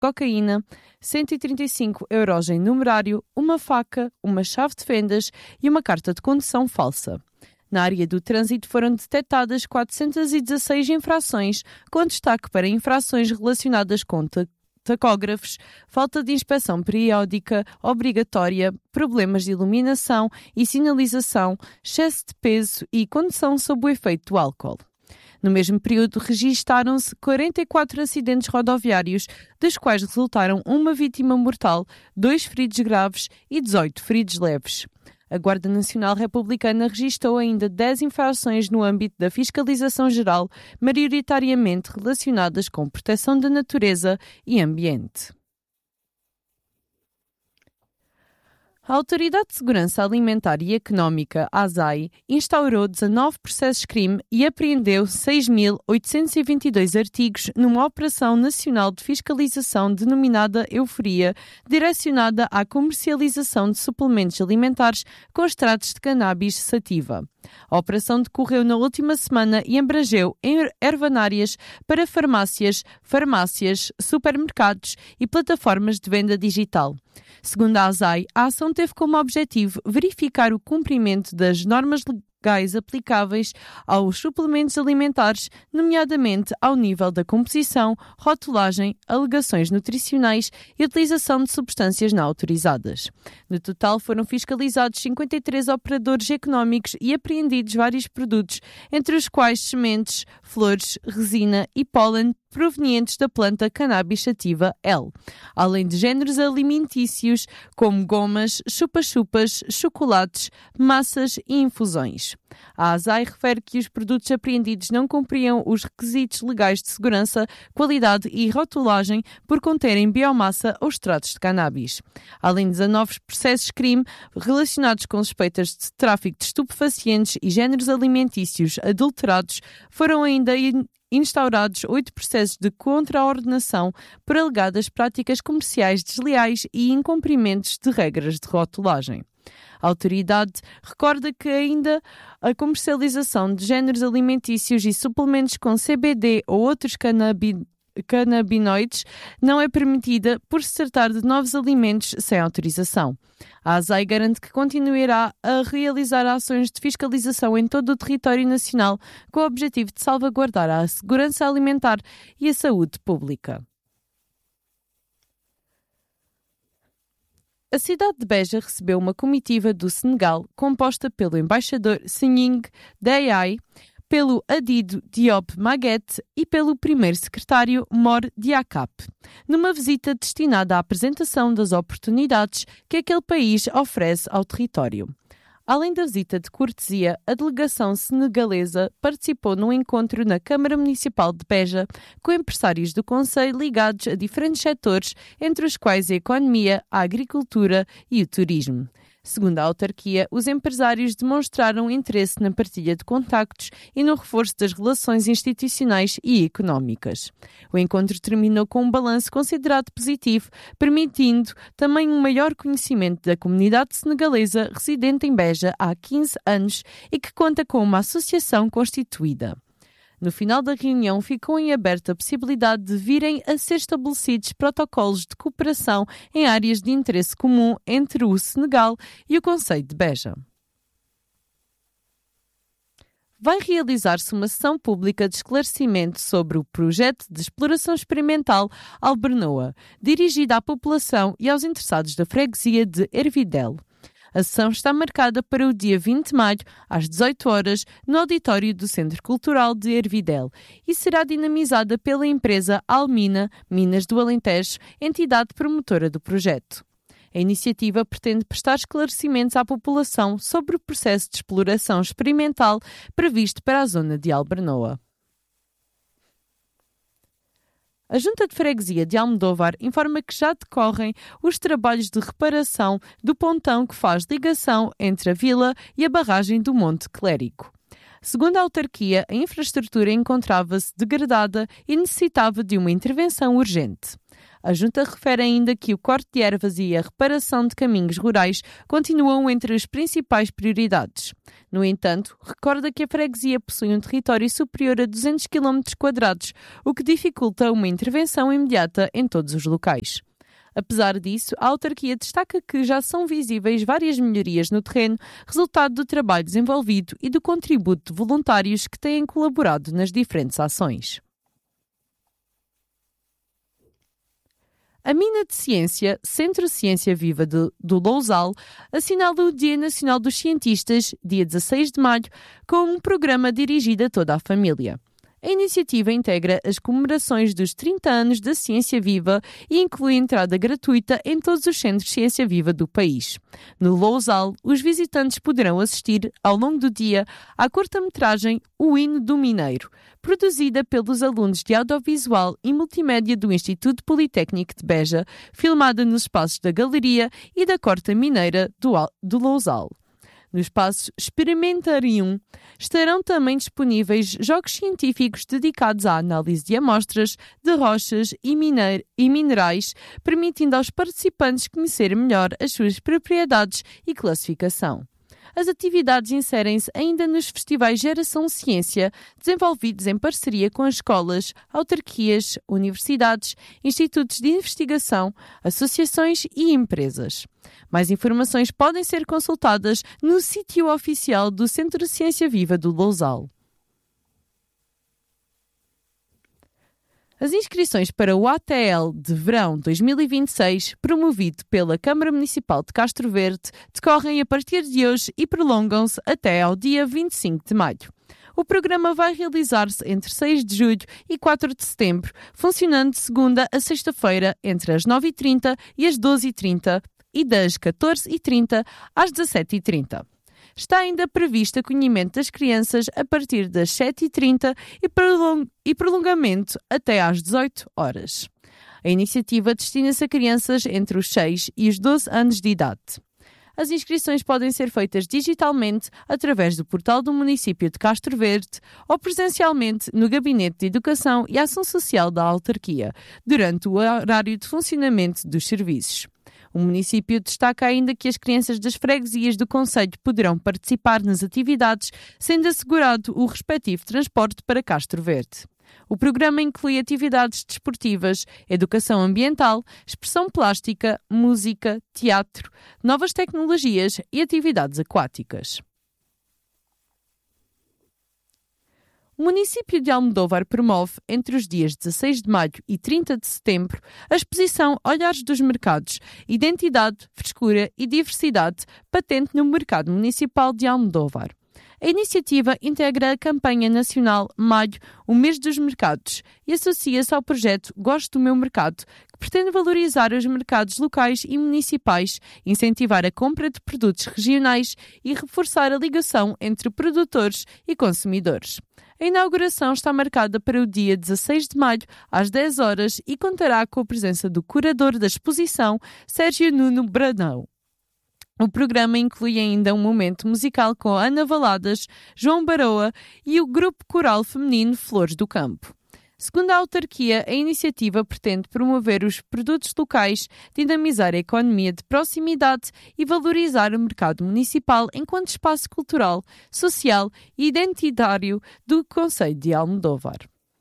cocaína, 135 euros em numerário, uma faca, uma chave de fendas e uma carta de condução falsa. Na área do trânsito foram detectadas 416 infrações, com destaque para infrações relacionadas com tacógrafos, falta de inspeção periódica obrigatória, problemas de iluminação e sinalização, excesso de peso e condução sob o efeito do álcool. No mesmo período, registaram-se 44 acidentes rodoviários, dos quais resultaram uma vítima mortal, 2 feridos graves e 18 feridos leves. A Guarda Nacional Republicana registou ainda 10 infrações no âmbito da fiscalização geral, maioritariamente relacionadas com proteção da natureza e ambiente. A Autoridade de Segurança Alimentar e Económica, ASAI, instaurou 19 processos-crime e apreendeu 6.822 artigos numa operação nacional de fiscalização denominada Euforia, direcionada à comercialização de suplementos alimentares com extratos de cannabis sativa. A operação decorreu na última semana e abrangeu ervanárias para farmácias, supermercados e plataformas de venda digital. Segundo a ASAI, a ação teve como objetivo verificar o cumprimento das normas legais aplicáveis aos suplementos alimentares, nomeadamente ao nível da composição, rotulagem, alegações nutricionais e utilização de substâncias não autorizadas. No total, foram fiscalizados 53 operadores económicos e apreendidos vários produtos, entre os quais sementes, flores, resina e pólen provenientes da planta cannabis sativa L, além de géneros alimentícios como gomas, chupa-chupas, chocolates, massas e infusões. A ASAI refere que os produtos apreendidos não cumpriam os requisitos legais de segurança, qualidade e rotulagem por conterem biomassa ou extratos de cannabis. Além de 19 processos-crime relacionados com suspeitas de tráfico de estupefacientes e géneros alimentícios adulterados, foram ainda instaurados 8 processos de contraordenação por alegadas práticas comerciais desleais e incumprimentos de regras de rotulagem. A autoridade recorda que ainda a comercialização de géneros alimentícios e suplementos com CBD ou outros canabinoides não é permitida por se tratar de novos alimentos sem autorização. A ASAI garante que continuará a realizar ações de fiscalização em todo o território nacional com o objetivo de salvaguardar a segurança alimentar e a saúde pública. A cidade de Beja recebeu uma comitiva do Senegal composta pelo embaixador Sening Dayai, pelo Adido Diop Maguette e pelo primeiro secretário Mor Diakap, numa visita destinada à apresentação das oportunidades que aquele país oferece ao território. Além da visita de cortesia, a delegação senegalesa participou num encontro na Câmara Municipal de Beja com empresários do concelho ligados a diferentes setores, entre os quais a economia, a agricultura e o turismo. Segundo a autarquia, os empresários demonstraram interesse na partilha de contactos e no reforço das relações institucionais e económicas. O encontro terminou com um balanço considerado positivo, permitindo também um maior conhecimento da comunidade senegalesa residente em Beja há 15 anos e que conta com uma associação constituída. No final da reunião, ficou em aberto a possibilidade de virem a ser estabelecidos protocolos de cooperação em áreas de interesse comum entre o Senegal e o concelho de Beja. Vai realizar-se uma sessão pública de esclarecimento sobre o projeto de exploração experimental Albernoa, dirigida à população e aos interessados da freguesia de Hervidel. A sessão está marcada para o dia 20 de maio, às 18 horas, no auditório do Centro Cultural de Hervidel e será dinamizada pela empresa Almina Minas do Alentejo, entidade promotora do projeto. A iniciativa pretende prestar esclarecimentos à população sobre o processo de exploração experimental previsto para a zona de Albernoa. A Junta de Freguesia de Almodóvar informa que já decorrem os trabalhos de reparação do pontão que faz ligação entre a vila e a barragem do Monte Clérico. Segundo a autarquia, a infraestrutura encontrava-se degradada e necessitava de uma intervenção urgente. A Junta refere ainda que o corte de ervas e a reparação de caminhos rurais continuam entre as principais prioridades. No entanto, recorda que a freguesia possui um território superior a 200 km², o que dificulta uma intervenção imediata em todos os locais. Apesar disso, a autarquia destaca que já são visíveis várias melhorias no terreno, resultado do trabalho desenvolvido e do contributo de voluntários que têm colaborado nas diferentes ações. A Mina de Ciência, Centro Ciência Viva do Lousal, assinala o Dia Nacional dos Cientistas, dia 16 de maio, com um programa dirigido a toda a família. A iniciativa integra as comemorações dos 30 anos da Ciência Viva e inclui entrada gratuita em todos os centros de Ciência Viva do país. No Lousal, os visitantes poderão assistir, ao longo do dia, à curta-metragem O Hino do Mineiro, produzida pelos alunos de Audiovisual e Multimédia do Instituto Politécnico de Beja, filmada nos espaços da Galeria e da Corta Mineira do Lousal. No espaço Experimentarium estarão também disponíveis jogos científicos dedicados à análise de amostras de rochas e minerais, permitindo aos participantes conhecer melhor as suas propriedades e classificação. As atividades inserem-se ainda nos festivais Geração Ciência, desenvolvidos em parceria com as escolas, autarquias, universidades, institutos de investigação, associações e empresas. Mais informações podem ser consultadas no sítio oficial do Centro de Ciência Viva do Lousal. As inscrições para o ATL de Verão 2026, promovido pela Câmara Municipal de Castro Verde, decorrem a partir de hoje e prolongam-se até ao dia 25 de maio. O programa vai realizar-se entre 6 de julho e 4 de setembro, funcionando de segunda a sexta-feira entre as 9h30 e as 12h30 e das 14h30 às 17h30. Está ainda previsto acolhimento das crianças a partir das 7h30 e prolongamento até às 18 horas. A iniciativa destina-se a crianças entre os 6 e os 12 anos de idade. As inscrições podem ser feitas digitalmente através do portal do município de Castro Verde ou presencialmente no Gabinete de Educação e Ação Social da autarquia, durante o horário de funcionamento dos serviços. O município destaca ainda que as crianças das freguesias do concelho poderão participar nas atividades, sendo assegurado o respectivo transporte para Castro Verde. O programa inclui atividades desportivas, educação ambiental, expressão plástica, música, teatro, novas tecnologias e atividades aquáticas. O município de Almodóvar promove, entre os dias 16 de maio e 30 de setembro, a exposição Olhares dos Mercados, Identidade, Frescura e Diversidade, patente no Mercado Municipal de Almodóvar. A iniciativa integra a campanha nacional Maio, o mês dos mercados, e associa-se ao projeto Gosto do Meu Mercado, que pretende valorizar os mercados locais e municipais, incentivar a compra de produtos regionais e reforçar a ligação entre produtores e consumidores. A inauguração está marcada para o dia 16 de maio, às 10 horas, e contará com a presença do curador da exposição, Sérgio Nuno Brandão. O programa inclui ainda um momento musical com Ana Valadas, João Baroa e o grupo coral feminino Flores do Campo. Segundo a autarquia, a iniciativa pretende promover os produtos locais, dinamizar a economia de proximidade e valorizar o mercado municipal enquanto espaço cultural, social e identitário do concelho de Almodóvar.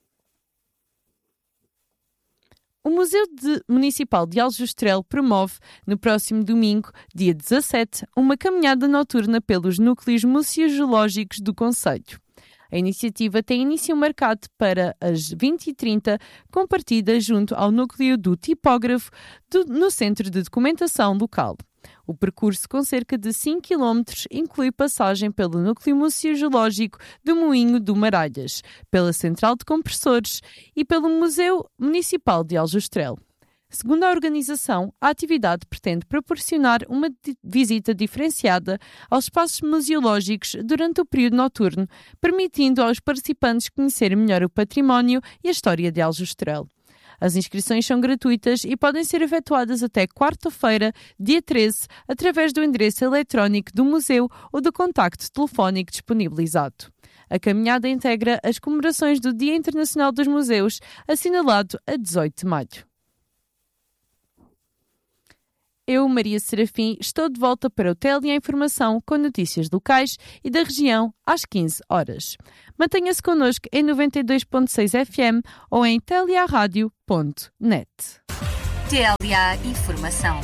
O Museu Municipal de Aljustrel promove, no próximo domingo, dia 17, uma caminhada noturna pelos núcleos museológicos do concelho. A iniciativa tem início marcado para as 20h30, com partida junto ao núcleo do tipógrafo no Centro de Documentação Local. O percurso, com cerca de 5 km, inclui passagem pelo núcleo museológico do Moinho do Maralhas, pela Central de Compressores e pelo Museu Municipal de Aljustrel. Segundo a organização, a atividade pretende proporcionar uma visita diferenciada aos espaços museológicos durante o período noturno, permitindo aos participantes conhecer melhor o património e a história de Aljustrel. As inscrições são gratuitas e podem ser efetuadas até quarta-feira, dia 13, através do endereço eletrónico do museu ou do contacto telefónico disponibilizado. A caminhada integra as comemorações do Dia Internacional dos Museus, assinalado a 18 de maio. eu, Maria Serafim, estou de volta para o Tele e a Informação com notícias locais e da região às 15 horas. Mantenha-se connosco em 92.6 FM ou em telearadio.net. TLA Informação.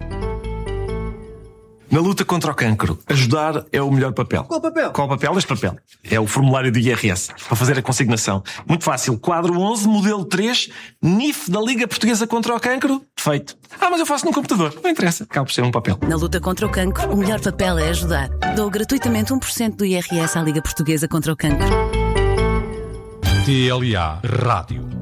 Na luta contra o cancro, ajudar é o melhor papel. Qual papel? Qual papel? Este papel. É o formulário do IRS, para fazer a consignação. Muito fácil. Quadro 11, modelo 3, NIF da Liga Portuguesa contra o Cancro. Feito. Mas eu faço num computador. Não interessa. Acaba por ser um papel. Na luta contra o cancro, o melhor papel é ajudar. Dou gratuitamente 1% do IRS à Liga Portuguesa contra o Cancro. TLA Rádio.